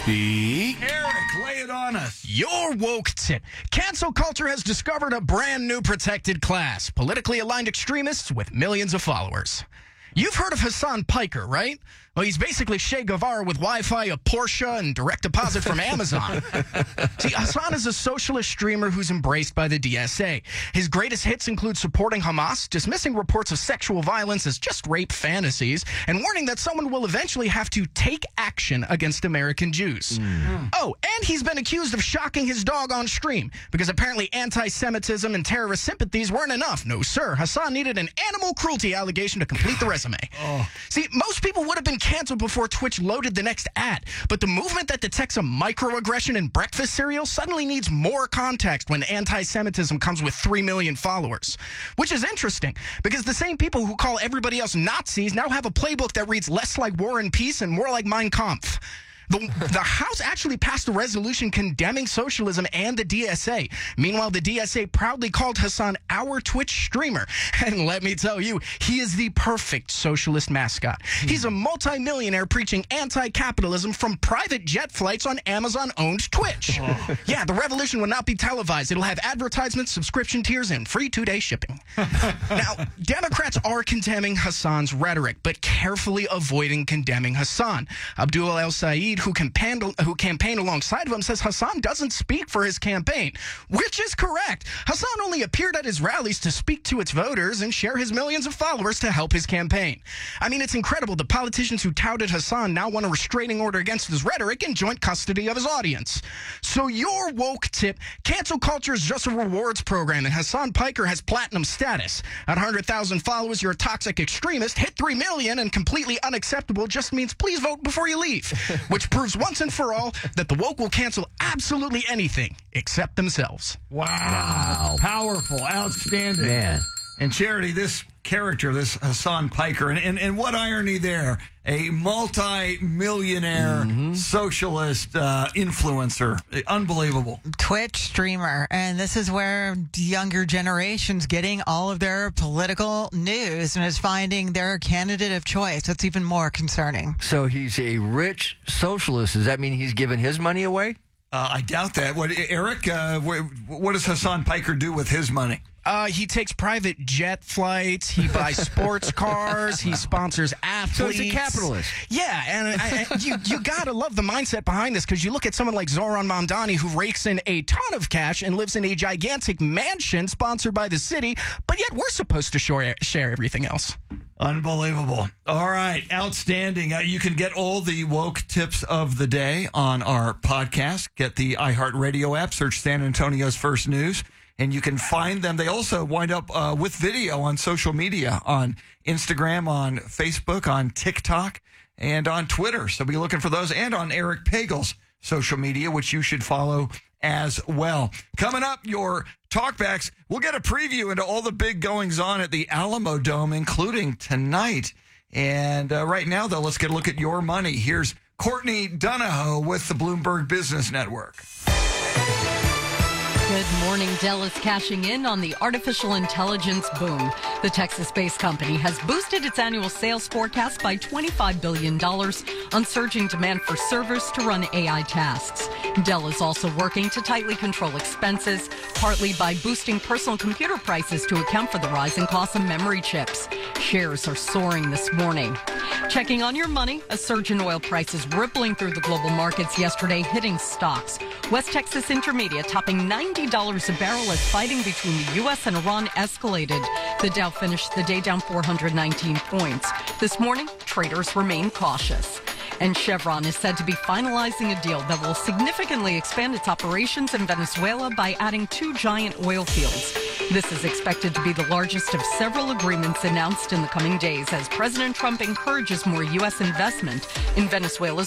Speak. Eric, lay it on us. Your woke tip. Cancel culture has discovered a brand new protected class. Politically aligned extremists with millions of followers. You've heard of Hassan Piker, right? Well, he's basically Che Guevara with Wi-Fi, a Porsche, and direct deposit from Amazon. See, Hassan is a socialist streamer who's embraced by the DSA. His greatest hits include supporting Hamas, dismissing reports of sexual violence as just rape fantasies, and warning that someone will eventually have to take action against American Jews. Oh, and he's been accused of shocking his dog on stream, because apparently anti-Semitism and terrorist sympathies weren't enough. No, sir. Hassan needed an animal cruelty allegation to complete the resume. See, most people would have been canceled before Twitch loaded the next ad, but the movement that detects a microaggression in breakfast cereal suddenly needs more context when anti-Semitism comes with 3 million followers. Which is interesting, because the same people who call everybody else Nazis now have a playbook that reads less like War and Peace and more like Mein Kampf. The House actually passed a resolution condemning socialism and the DSA. Meanwhile, the DSA proudly called Hassan our Twitch streamer. And let me tell you, he is the perfect socialist mascot. He's a multimillionaire preaching anti-capitalism from private jet flights on Amazon-owned Twitch. Yeah, the revolution will not be televised. It'll have advertisements, subscription tiers, and free 2-day shipping. Now, Democrats are condemning Hassan's rhetoric, but carefully avoiding condemning Hassan. Abdul El-Sayed, who campaigned alongside of him, says Hassan doesn't speak for his campaign, which is correct. Hassan only appeared at his rallies to speak to its voters and share his millions of followers to help his campaign. I mean, it's incredible. The politicians who touted Hassan now want a restraining order against his rhetoric and joint custody of his audience. So your woke tip, cancel culture is just a rewards program, and Hassan Piker has platinum status. At 100,000 followers, you're a toxic extremist. Hit 3 million and completely unacceptable just means please vote before you leave, which proves once and for all that the woke will cancel absolutely anything except themselves. Wow. Powerful. Outstanding. Man. And Charity, this character, this Hassan Piker, and what irony there, a multi-millionaire socialist influencer. Unbelievable. Twitch streamer. And this is where younger generations getting all of their political news and is finding their candidate of choice. That's even more concerning. So he's a rich socialist. Does that mean he's giving his money away? I doubt that. What, Eric, what does Hassan Piker do with his money? He takes private jet flights. He buys sports cars. He sponsors athletes. So he's a capitalist. Yeah, and you gotta love the mindset behind this, because you look at someone like Zoran Mamdani, who rakes in a ton of cash and lives in a gigantic mansion sponsored by the city, but yet we're supposed to share everything else. Unbelievable. All right. Outstanding. You can get all the woke tips of the day on our podcast. Get the iHeartRadio app, search San Antonio's First News, and you can find them. They also wind up with video on social media, on Instagram, on Facebook, on TikTok, and on Twitter. So be looking for those, and on Eric Pagel's social media, which you should follow as well. Coming up, your talkbacks. We'll get a preview into all the big goings-on at the Alamo Dome, including tonight. And right now, though, let's get a look at your money. Here's Courtney Donahoe with the Bloomberg Business Network. Good morning. Dell is cashing in on the artificial intelligence boom. The Texas-based company has boosted its annual sales forecast by $25 billion on surging demand for servers to run AI tasks. Dell is also working to tightly control expenses, partly by boosting personal computer prices to account for the rising cost of memory chips. Shares are soaring this morning. Checking on your money, a surge in oil prices rippling through the global markets yesterday, hitting stocks. West Texas Intermediate topping $90 a barrel as fighting between the U.S. and Iran escalated. The Dow finished the day down 419 points. This morning, traders remain cautious. And Chevron is said to be finalizing a deal that will significantly expand its operations in Venezuela by adding 2 giant oil fields. This is expected to be the largest of several agreements announced in the coming days as President Trump encourages more U.S. investment in Venezuela's